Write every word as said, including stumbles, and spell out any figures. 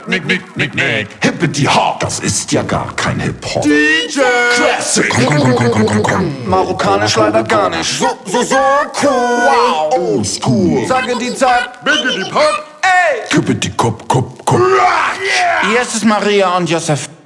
nick, nick, nick, nick. Hippity Hop, das ist ja gar kein Hip-Hop. D J Classic. Komm, komm, komm, komm, komm, komm. Marokkanisch leider gar nicht. So, so, so cool. Wow, old school. Sage die Zeit, bitte die Pop. Ey. Hippity Kop, Kop, Kop. Hier ist es Maria und Josef.